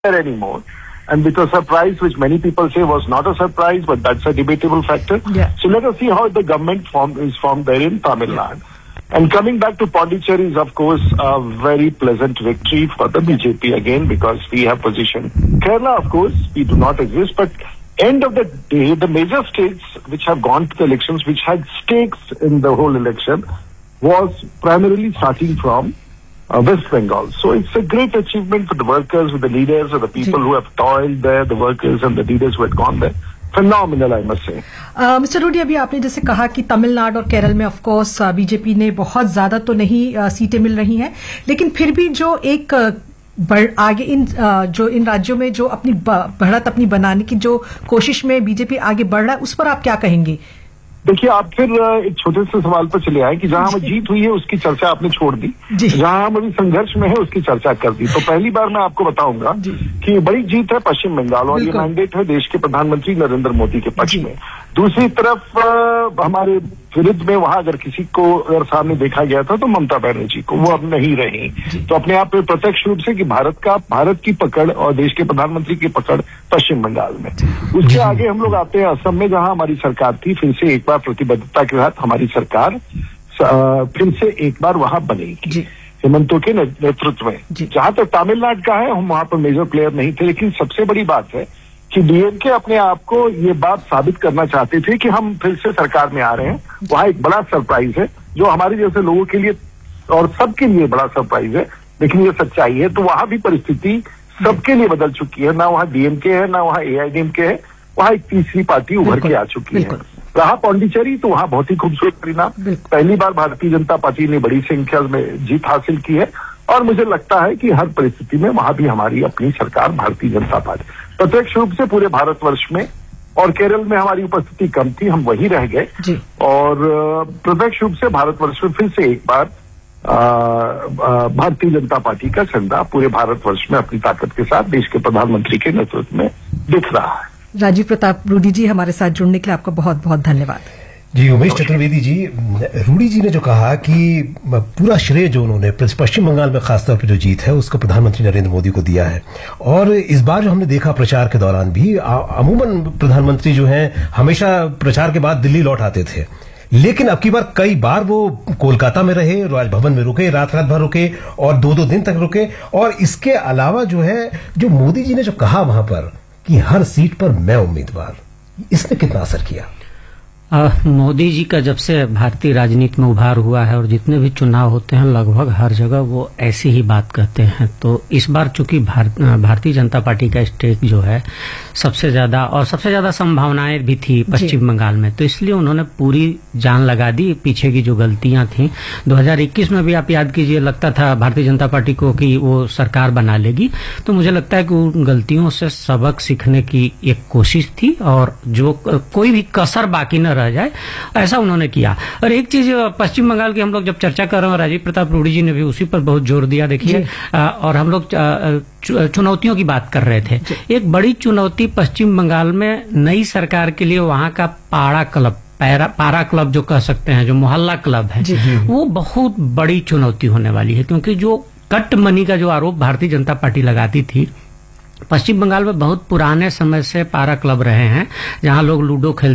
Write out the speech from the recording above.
there anymore. And with a surprise, which many people say was not a surprise, but that's a debatable factor. Yeah. So let us see how the government is formed there in Tamil Nadu. And coming back to Pondicherry is, of course, a very pleasant victory for the BJP again, because we have positioned Kerala, of course, we do not exist, but end of the day, the major states which have gone to the elections, which had stakes in the whole election, was primarily starting from West Bengal. So it's a great achievement for the workers, with the leaders, of the people who have toiled there, the workers and the leaders who had gone there. Phenomenal, I must say. Mister Rudy, अभी आपने जैसे कहा कि तमिलनाडु और केरल में of course BJP ने बहुत ज्यादा तो नहीं सीटें मिल रही हैं, लेकिन फिर भी जो एक आगे इन राज्यों में जो अपनी बढ़त अपनी बनाने की जो कोशिश में बीजेपी आगे बढ़ रहा है, उस पर आप क्या कहेंगे? देखिए, आप फिर एक छोटे से सवाल पर चले आए कि जहां हमें जीत हुई है उसकी चर्चा आपने छोड़ दी, जहां हम अभी संघर्ष में है उसकी चर्चा कर दी। तो पहली बार मैं आपको बताऊंगा कि बड़ी जीत है पश्चिम बंगाल, और ये मैंडेट है देश के प्रधानमंत्री नरेंद्र मोदी के पक्ष में। दूसरी तरफ हमारे विरुद्ध में वहां अगर किसी को अगर सामने देखा गया था तो ममता बनर्जी को, वो अब नहीं रही। तो अपने आप में प्रत्यक्ष रूप से कि भारत की पकड़ और देश के प्रधानमंत्री की पकड़ पश्चिम बंगाल में। उसके आगे हम लोग आते हैं असम में, जहां हमारी सरकार थी, फिर से एक बार प्रतिबद्धता के साथ हमारी सरकार फिर से एक बार वहां बनेगी हेमंतो के नेतृत्व में। जहां तक तमिलनाडु का है, हम वहां पर मेजर प्लेयर नहीं थे, लेकिन सबसे बड़ी बात है कि डीएमके अपने आप को ये बात साबित करना चाहते थे कि हम फिर से सरकार में आ रहे हैं। वहां एक बड़ा सरप्राइज है जो हमारे जैसे लोगों के लिए और सबके लिए बड़ा सरप्राइज है, लेकिन ये सच्चाई है। तो वहां भी परिस्थिति सबके लिए बदल चुकी है, ना वहां डीएमके है ना वहां एआईडीएमके है, वहां एक तीसरी पार्टी उभर के आ चुकी है। रहा पौंडीचेरी, तो वहां बहुत ही खूबसूरत परिणाम, पहली बार भारतीय जनता पार्टी ने बड़ी संख्या में जीत हासिल की है, और मुझे लगता है कि हर परिस्थिति में वहां भी हमारी अपनी सरकार भारतीय जनता पार्टी प्रत्यक्ष रूप से पूरे भारतवर्ष में, और केरल में हमारी उपस्थिति कम थी, हम वहीं रह गए, और प्रत्यक्ष रूप से भारतवर्ष में फिर से एक बार भारतीय जनता पार्टी का झंडा पूरे भारतवर्ष में अपनी ताकत के साथ देश के प्रधानमंत्री के नेतृत्व में दिख रहा है। राजीव प्रताप रूडी जी, हमारे साथ जुड़ने के लिए आपका बहुत बहुत धन्यवाद। जी उमेश चतुर्वेदी जी, रूडी जी ने जो कहा कि पूरा श्रेय जो उन्होंने पश्चिम बंगाल में खासतौर पर जो जीत है उसको प्रधानमंत्री नरेंद्र मोदी को दिया है, और इस बार जो हमने देखा प्रचार के दौरान भी अमूमन प्रधानमंत्री जो हैं हमेशा प्रचार के बाद दिल्ली लौट आते थे, लेकिन अब की बार कई बार वो कोलकाता में रहे, राजभवन में रुके, रात भर रुके और 2-2 दिन तक रुके। और इसके अलावा जो है, जो मोदी जी ने जो कहा वहां पर कि हर सीट पर मैं उम्मीदवार, इसने कितना असर किया? मोदी जी का जब से भारतीय राजनीति में उभार हुआ है और जितने भी चुनाव होते हैं लगभग हर जगह वो ऐसी ही बात कहते हैं। तो इस बार चूंकि भारतीय जनता पार्टी का स्टेक जो है सबसे ज्यादा संभावनाएं भी थी पश्चिम बंगाल में, तो इसलिए उन्होंने पूरी जान लगा दी। पीछे की जो गलतियां थी 2021 में भी आप याद कीजिए, लगता था भारतीय जनता पार्टी को कि वो सरकार बना लेगी, तो मुझे लगता है कि उन गलतियों से सबक सीखने की एक कोशिश थी, और जो कोई भी कसर बाकी न रह जाए ऐसा उन्होंने किया। और एक चीज पश्चिम बंगाल की हम लोग जब चर्चा कर रहे हैं, राजीव प्रताप रूडी जी ने भी उसी पर बहुत जोर दिया। देखिए, और हम लोग चुनौतियों की बात कर रहे थे, एक बड़ी चुनौती पश्चिम बंगाल में नई सरकार के लिए वहां का पारा क्लब जो कह सकते हैं, जो मोहल्ला क्लब है, वो बहुत बड़ी चुनौती होने वाली है, क्योंकि जो कट मनी का जो आरोप भारतीय जनता पार्टी लगाती थी, पश्चिम बंगाल में बहुत पुराने समय से पारा क्लब रहे हैं जहां लोग लूडो खेलते